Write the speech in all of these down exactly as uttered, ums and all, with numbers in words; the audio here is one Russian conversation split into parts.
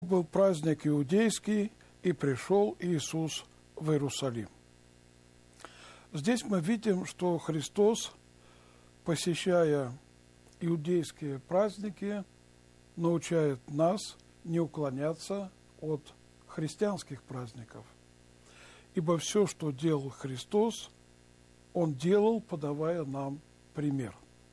Был праздник иудейский, и пришел Иисус в Иерусалим. Здесь мы видим, что Христос, посещая иудейские праздники, научает нас не уклоняться от христианских праздников. Ибо все, что делал Христос, Он делал, подавая нам пример.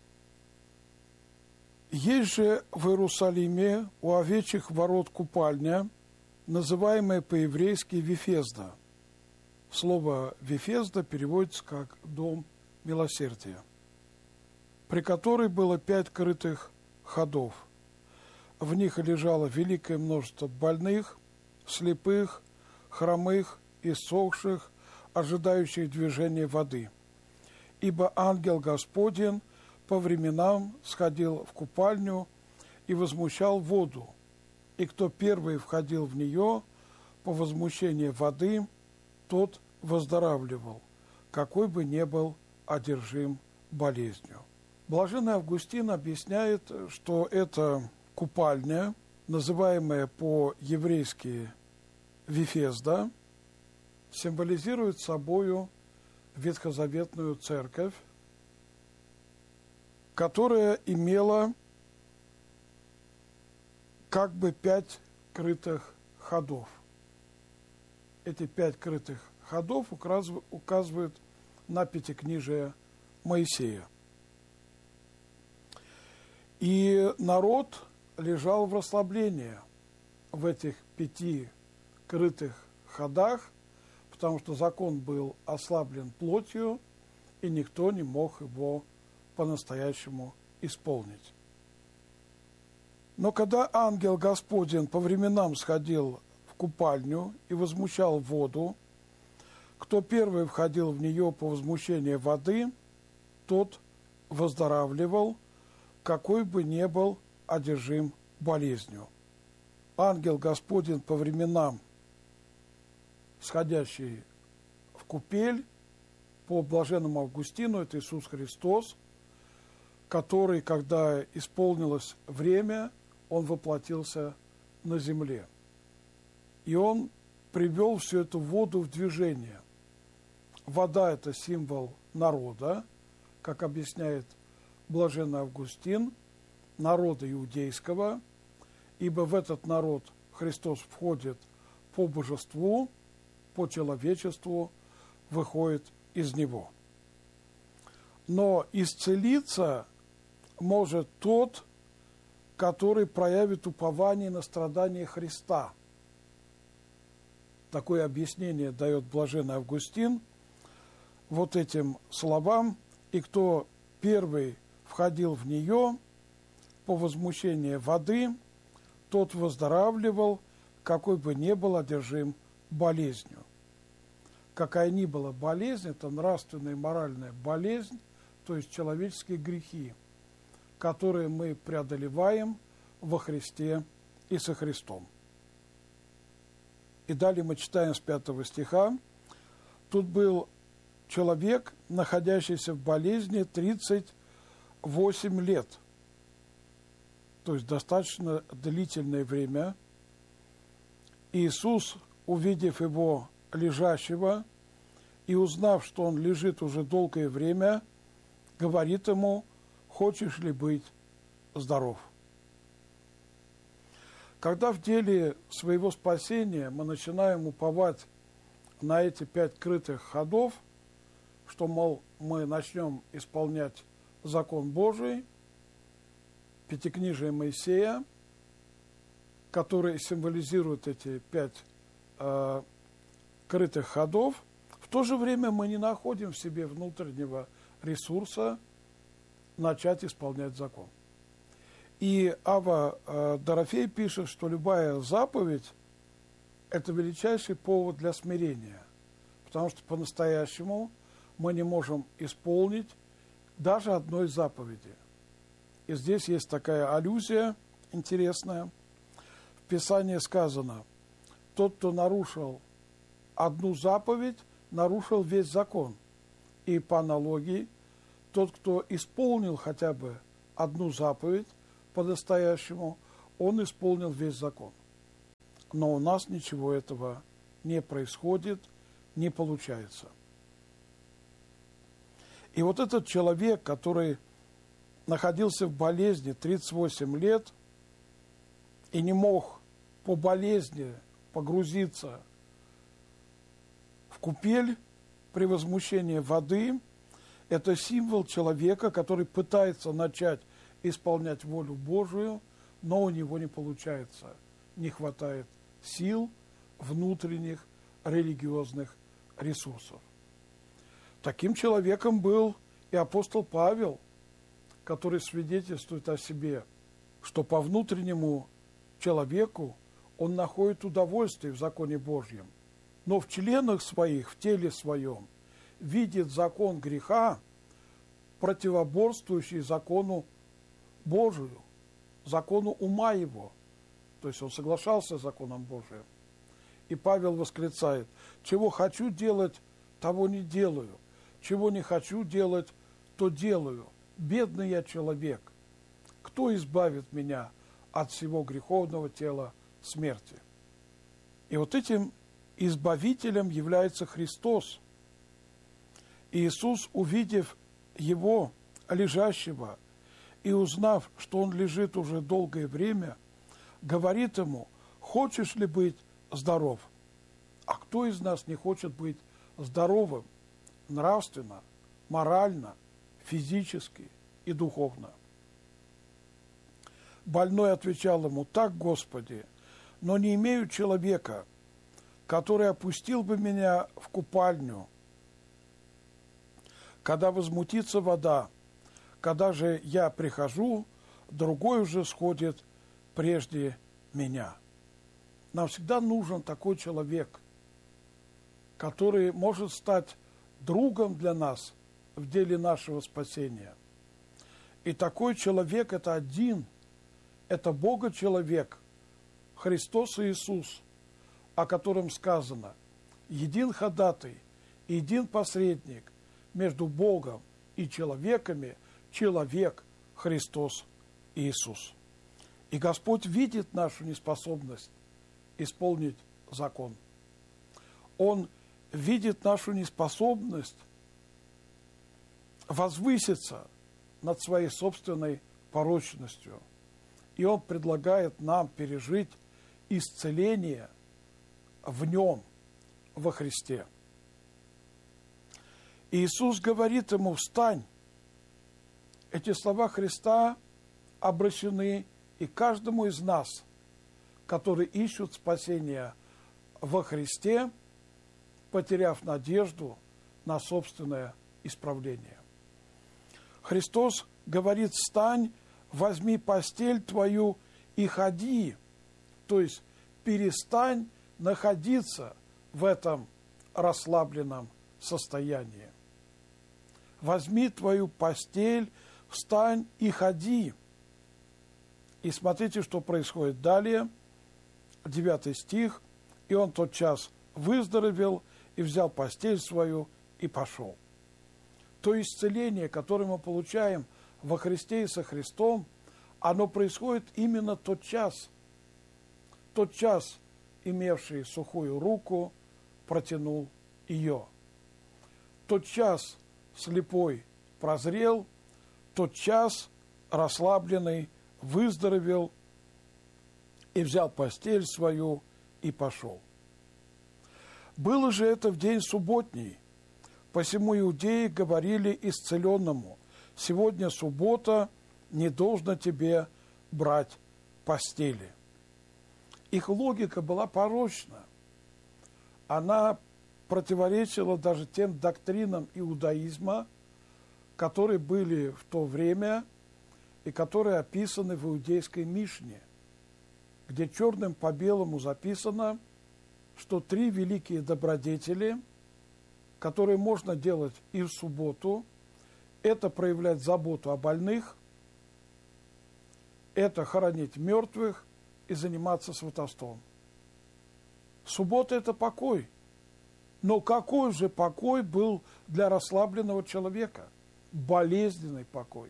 Есть же в Иерусалиме у овечьих ворот купальня, называемая по-еврейски Вифезда. Слово Вифезда переводится как «дом милосердия», при которой было пять крытых ходов. В них лежало великое множество больных, слепых, хромых, иссохших, ожидающих движения воды. Ибо ангел Господень по временам сходил в купальню и возмущал воду, и кто первый входил в нее по возмущению воды, тот выздоравливал, какой бы ни был одержим болезнью. Блаженный Августин объясняет, что эта купальня, называемая по-еврейски Вифезда, символизирует собою ветхозаветную церковь, которая имела как бы пять крытых ходов. Эти пять крытых ходов указывают на пятикнижие Моисея. И народ лежал в расслаблении в этих пяти крытых ходах, потому что закон был ослаблен плотью, и никто не мог его по-настоящему исполнить. Но когда ангел Господень по временам сходил в купальню и возмущал воду, кто первый входил в нее по возмущению воды, тот выздоравливал, какой бы ни был одержим болезнью. Ангел Господень по временам, сходящий в купель, по блаженному Августину, это Иисус Христос, который, когда исполнилось время, Он воплотился на земле. И Он привел всю эту воду в движение. Вода – это символ народа, как объясняет блаженный Августин, народа иудейского, ибо в этот народ Христос входит по божеству, по человечеству, выходит из него. Но исцелиться может тот, который проявит упование на страдания Христа. Такое объяснение дает блаженный Августин вот этим словам: «И кто первый входил в нее по возмущению воды, тот выздоравливал, какой бы ни был одержим болезнью». Какая ни была болезнь, это нравственная и моральная болезнь, то есть человеческие грехи, которые мы преодолеваем во Христе и со Христом. И далее мы читаем с пятого стиха. Тут был человек, находящийся в болезни тридцать восемь лет, то есть достаточно длительное время. Иисус, увидев его лежащего и узнав, что он лежит уже долгое время, говорит ему: «Хочешь ли быть здоров?» Когда в деле своего спасения мы начинаем уповать на эти пять крытых ходов, что, мол, мы начнем исполнять закон Божий, пятикнижие Моисея, который символизирует эти пять э, крытых ходов, в то же время мы не находим в себе внутреннего ресурса начать исполнять закон. И Ава э, Дорофей пишет, что любая заповедь – это величайший повод для смирения, потому что по-настоящему мы не можем исполнить даже одной заповеди. И здесь есть такая аллюзия интересная. В Писании сказано: тот, кто нарушил одну заповедь, нарушил весь закон. И по аналогии, тот, кто исполнил хотя бы одну заповедь по-настоящему, он исполнил весь закон. но у нас ничего этого не происходит, не получается. И вот этот человек, который находился в болезни тридцать восемь лет и не мог по болезни погрузиться в купель при возмущении воды, это символ человека, который пытается начать исполнять волю Божию, но у него не получается. Не хватает сил, внутренних религиозных ресурсов. Таким человеком был и апостол Павел, который свидетельствует о себе, что по внутреннему человеку он находит удовольствие в законе Божьем, но в членах своих, в теле своем, видит закон греха, противоборствующий закону Божию, закону ума его. То есть он соглашался с законом Божиим. И Павел восклицает: чего хочу делать, того не делаю, чего не хочу делать, то делаю. Бедный я человек, кто избавит меня от всего греховного тела смерти? И вот этим избавителем является Христос. И Иисус, увидев его лежащего и узнав, что он лежит уже долгое время, говорит ему: хочешь ли быть здоров? А кто из нас не хочет быть здоровым нравственно, морально, физически и духовно? Больной отвечал ему: так, Господи, но не имею человека, который опустил бы меня в купальню, когда возмутится вода. Когда же я прихожу, другой уже сходит прежде меня. Нам всегда нужен такой человек, который может стать другом для нас в деле нашего спасения. И такой человек – это один, это Бога-человек, Христос Иисус, о котором сказано: един ходатай, един посредник между Богом и человеками, человек Христос Иисус. И Господь видит нашу неспособность исполнить закон. Он видит нашу неспособность возвыситься над своей собственной порочностью. И Он предлагает нам пережить исцеление в Нем, во Христе. И Иисус говорит ему: встань. Эти слова Христа обращены и каждому из нас, которые ищут спасения во Христе, потеряв надежду на собственное исправление. Христос говорит: встань, возьми постель твою и ходи. То есть перестань находиться в этом расслабленном состоянии. Возьми твою постель, встань и ходи. И смотрите, что происходит далее. Девятый стих. И он тотчас выздоровел и взял постель свою и пошел. То исцеление, которое мы получаем во Христе и со Христом, оно происходит именно тотчас. Тотчас имевший сухую руку протянул ее. Тотчас слепой прозрел, тотчас расслабленный выздоровел и взял постель свою и пошел. Было же это в день субботний, посему иудеи говорили исцеленному: сегодня суббота, не должно тебе брать постели. Их логика была порочна. Она противоречила даже тем доктринам иудаизма, которые были в то время и которые описаны в иудейской Мишне, где черным по белому записано, что три великие добродетели, которые можно делать и в субботу, это проявлять заботу о больных, это хоронить мертвых и заниматься сватовством. Суббота – это покой. Но какой же покой был для расслабленного человека? Болезненный покой,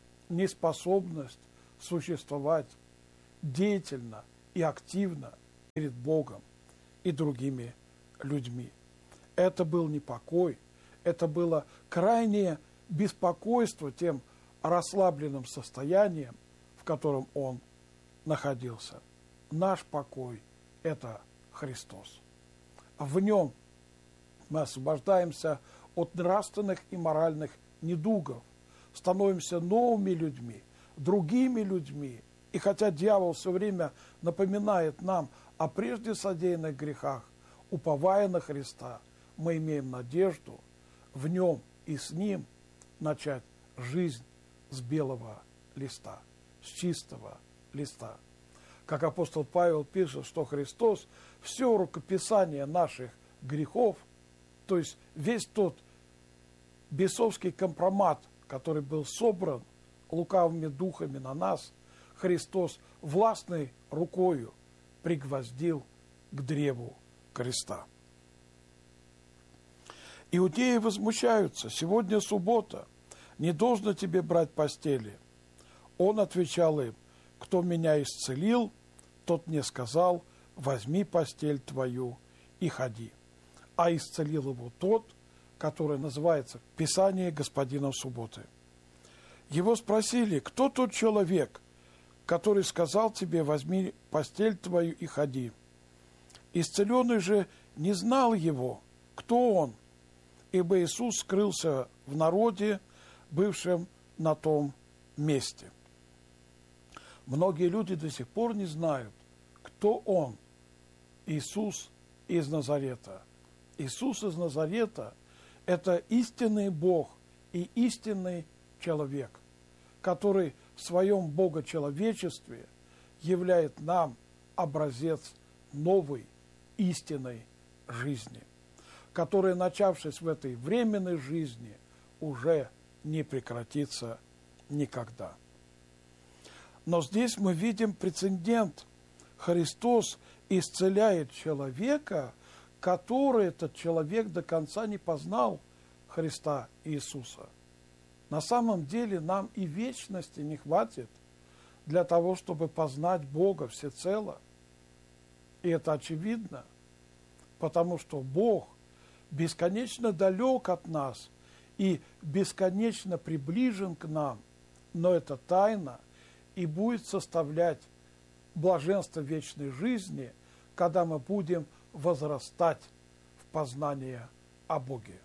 неспособность существовать деятельно и активно перед Богом и другими людьми. Это был не покой, это было крайнее беспокойство тем расслабленным состоянием, в котором он находился. Наш покой – это Христос. В нем мы освобождаемся от нравственных и моральных недугов, становимся новыми людьми, другими людьми. И хотя дьявол все время напоминает нам о прежде содеянных грехах, уповая на Христа, мы имеем надежду в нем и с ним начать жизнь с белого листа, с чистого листа. Как апостол Павел пишет, что Христос все рукописание наших грехов, то есть весь тот бесовский компромат, который был собран лукавыми духами на нас, Христос властной рукою пригвоздил к древу креста. Иудеи возмущаются: сегодня суббота, не должно тебе брать постели. Он отвечал им: кто меня исцелил, тот мне сказал: возьми постель твою и ходи. А исцелил его тот, который называется в Писании господином субботы. Его спросили: кто тот человек, который сказал тебе: возьми постель твою и ходи? Исцеленный же не знал его, кто он, ибо Иисус скрылся в народе, бывшем на том месте. Многие люди до сих пор не знают, кто он, Иисус из Назарета. Иисус из Назарета – это истинный Бог и истинный человек, который в своем богочеловечестве являет нам образец новой истинной жизни, которая, начавшись в этой временной жизни, уже не прекратится никогда. Но здесь мы видим прецедент. Христос исцеляет человека, который этот человек до конца не познал Христа Иисуса. На самом деле нам и вечности не хватит для того, чтобы познать Бога всецело. И это очевидно, потому что Бог бесконечно далек от нас и бесконечно приближен к нам, но это тайна и будет составлять блаженство вечной жизни, когда мы будем возрастать в познание о Боге.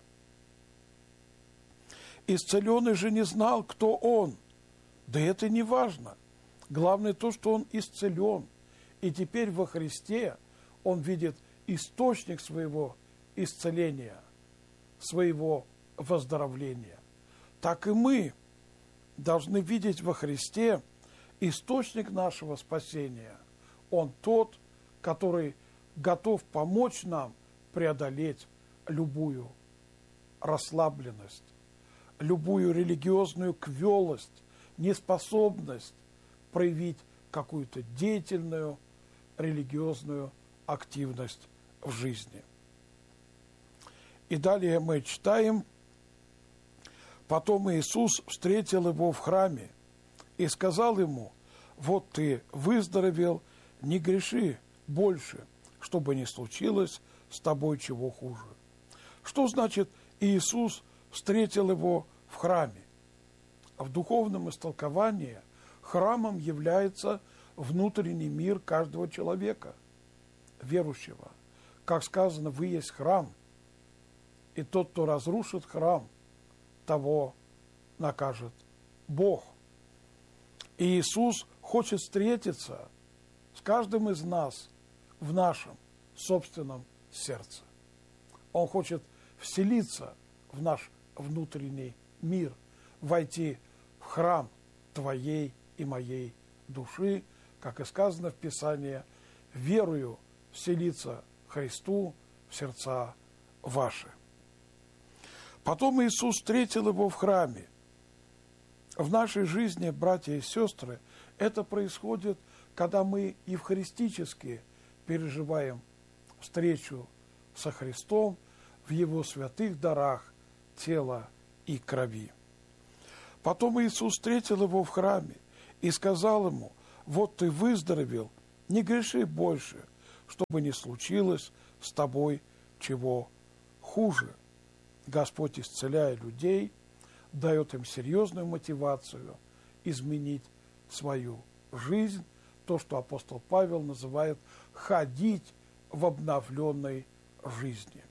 Исцеленный же не знал, кто он. Да это не важно. Главное то, что он исцелен. И теперь во Христе он видит источник своего исцеления, своего выздоровления. Так и мы должны видеть во Христе источник нашего спасения. Он тот, который готов помочь нам преодолеть любую расслабленность, любую религиозную квелость, неспособность проявить какую-то деятельную религиозную активность в жизни. И далее мы читаем: потом Иисус встретил его в храме и сказал ему: вот ты выздоровел, не греши больше, чтобы не случилось с тобой чего хуже. Что значит Иисус встретил его в храме? В духовном истолковании храмом является внутренний мир каждого человека, верующего. Как сказано, вы есть храм, и тот, кто разрушит храм, того накажет Бог. И Иисус хочет встретиться с каждым из нас в нашем собственном сердце. Он хочет вселиться в наш внутренний мир, войти в храм твоей и моей души, как и сказано в Писании: верою вселиться Христу в сердца ваши. Потом Иисус встретил его в храме. В нашей жизни, братья и сестры, это происходит, когда мы евхаристически переживаем встречу со Христом в Его святых дарах тела и крови. Потом Иисус встретил его в храме и сказал ему: вот ты выздоровел, не греши больше, чтобы не случилось с тобой чего хуже. Господь, исцеляя людей, дает им серьезную мотивацию изменить свою жизнь, то, что апостол Павел называет «ходить в обновленной жизни».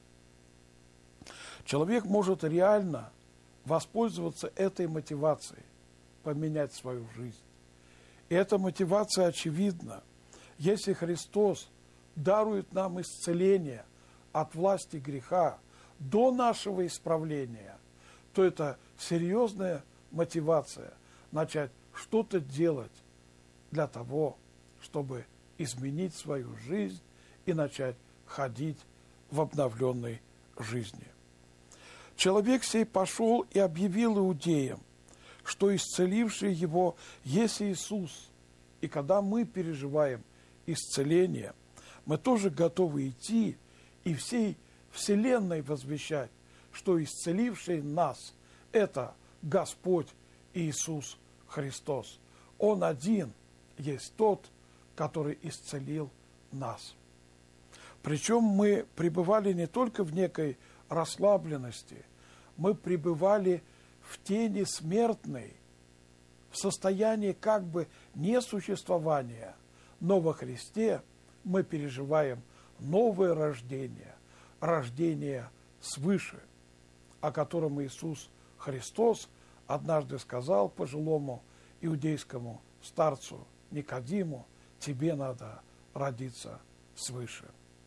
Человек может реально воспользоваться этой мотивацией, поменять свою жизнь. И эта мотивация очевидна. Если Христос дарует нам исцеление от власти греха до нашего исправления, то это серьезная мотивация начать что-то делать для того, чтобы изменить свою жизнь и начать ходить в обновленной жизни. Человек сей пошел и объявил иудеям, что исцеливший его есть Иисус. И когда мы переживаем исцеление, мы тоже готовы идти и всей вселенной возвещать, что исцеливший нас – это Господь Иисус Христос. Он один есть тот, который исцелил нас. Причем мы пребывали не только в некой расслабленности, мы пребывали в тени смертной, в состоянии как бы несуществования, но во Христе мы переживаем новое рождение, рождение свыше, о котором Иисус Христос однажды сказал пожилому иудейскому старцу Никодиму: тебе надо родиться свыше.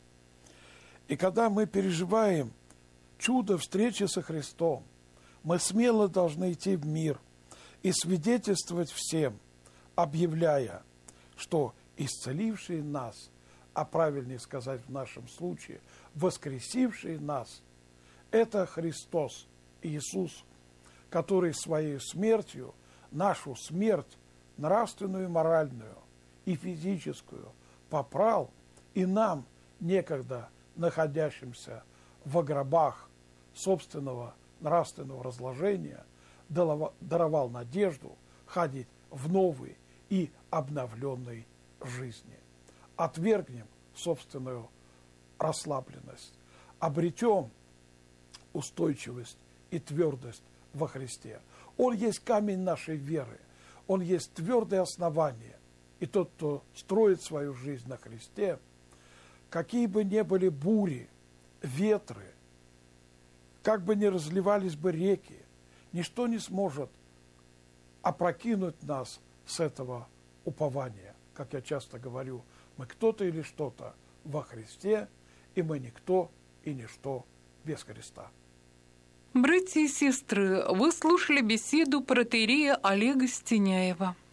И когда мы переживаем чудо встречи со Христом, мы смело должны идти в мир и свидетельствовать всем, объявляя, что исцеливший нас, а правильнее сказать в нашем случае, воскресивший нас, это Христос, Иисус, который своей смертью нашу смерть, нравственную и моральную, и физическую, попрал, и нам, некогда находящимся во гробах собственного нравственного разложения, даровал надежду ходить в новой и обновленной жизни. Отвергнем собственную расслабленность, обретем устойчивость и твердость во Христе. Он есть камень нашей веры, Он есть твердое основание. И тот, кто строит свою жизнь на Христе, какие бы ни были бури, ветры, как бы ни разливались бы реки, ничто не сможет опрокинуть нас с этого упования. Как я часто говорю, мы кто-то или что-то во Христе, и мы никто и ничто без Христа. Братья и сестры, вы слушали беседу протоиерея Олега Стеняева.